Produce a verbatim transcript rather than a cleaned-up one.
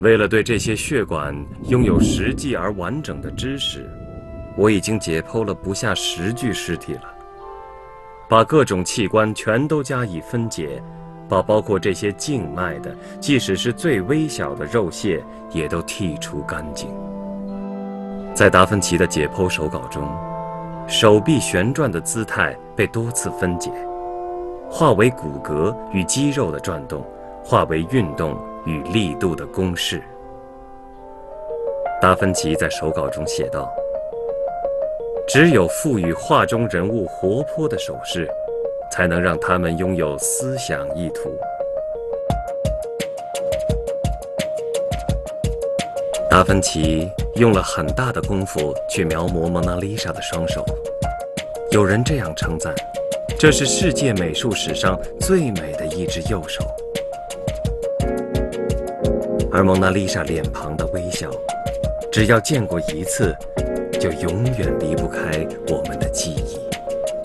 为了对这些血管拥有实际而完整的知识，我已经解剖了不下十具尸体了，把各种器官全都加以分解，把包括这些静脉的，即使是最微小的肉屑，也都剔除干净。在达芬奇的解剖手稿中，手臂旋转的姿态被多次分解，化为骨骼与肌肉的转动，化为运动与力度的公式。达芬奇在手稿中写道：只有赋予画中人物活泼的手势，才能让他们拥有思想意图。达芬奇用了很大的功夫去描摹蒙娜丽莎的双手，有人这样称赞，这是世界美术史上最美的一只右手。而蒙娜丽莎脸庞的微笑，只要见过一次，就永远离不开